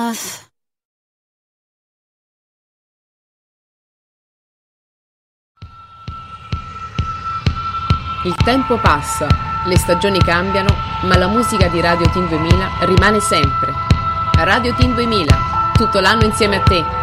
Il tempo passa, le stagioni cambiano, ma la musica di Radio Teen 2000 rimane sempre. Radio Teen 2000, tutto l'anno insieme a te.